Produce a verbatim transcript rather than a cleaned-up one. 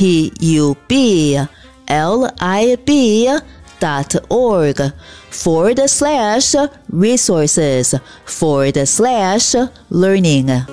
P U B L I B dot org forward slash resources forward slash learning.